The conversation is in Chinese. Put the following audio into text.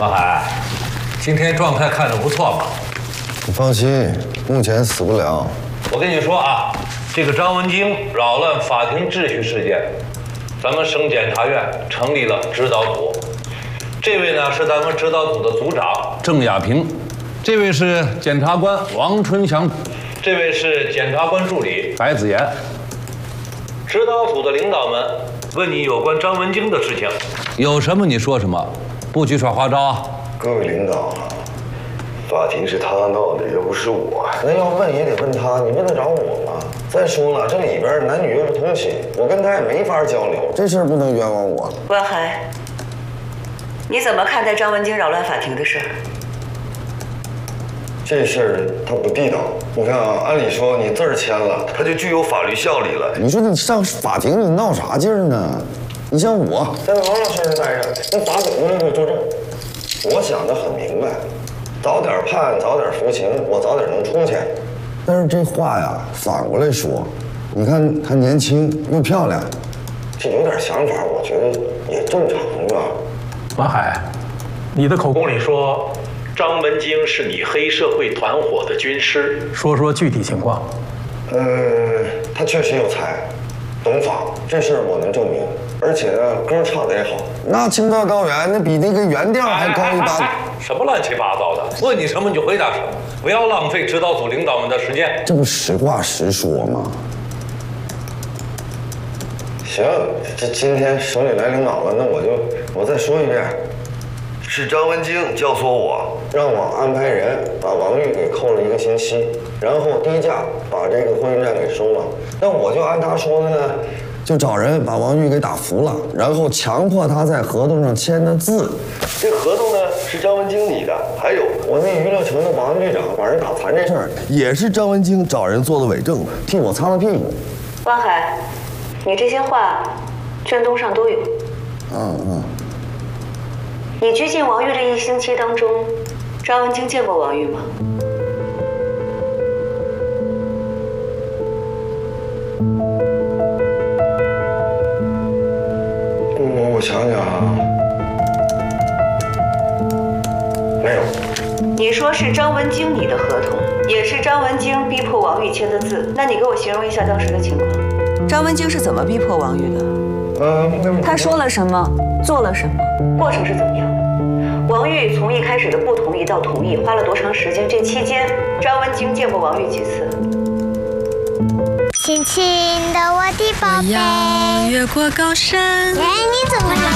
王海，今天状态看着不错吧？ 你放心，目前死不了。 我跟你说啊，这个张文京扰乱法庭秩序事件，咱们省检察院成立了指导组。这位呢是咱们指导组的组长郑亚平，这位是检察官王春祥，这位是检察官助理白子妍。指导组的领导们问你有关张文京的事情，有什么你说什么，不许耍花招啊！ 各位领导，法庭是他闹的，又不是我。那要问也得问他，你问得着我吗？再说了，这里边男女又不通亲，我跟他也没法交流，这事儿不能冤枉我。 关海，你怎么看待张文京扰乱法庭的事儿？ 这事儿它不地道。你看啊，按理说你字儿签了，它就具有法律效力了。你说你上法庭你闹啥劲儿呢？你像我在王老师那待着，那法警过来给我作证。我想得很明白，早点判，早点服刑，我早点能出去。但是这话呀，反过来说，你看她年轻又漂亮，这有点想法，我觉得也正常吧。 王海，你的口供里说张文京是你黑社会团伙的军师，说说具体情况。 他确实有才，懂法，这事儿我能证明。而且呢，歌唱得也好，那青藏高原那比那个原调还高一八。 什么乱七八糟的？问你什么你就回答什么，不要浪费指导组领导们的时间。 这不实话实说吗？行，这今天省里来领导了，那我再说一遍，是张文京教唆我，让我安排人把王玉给扣了1个星期，然后低价把这个婚姻债给收了。那我就按他说的呢。就找人把王玉给打服了，然后强迫他在合同上签的字。这合同呢是张文京拟的，还有我那娱乐城的保安队长把人打残这事儿，也是张文京找人做的伪证，替我擦了屁股。 汪海，你这些话卷宗上都有。你拘禁王玉这1星期当中，张文京见过王玉吗？ 我想想啊，没有。 你说是张文京拟的合同，也是张文京逼迫王玉签的字，那你给我形容一下当时的情况。张文京是怎么逼迫王玉的？他说了什么，做了什么，过程是怎么样的？王玉从一开始的不同意到同意，花了多长时间？这期间，张文京见过王玉几次？ 亲亲的我的宝贝， 我要越过高山。 哎，你怎么了？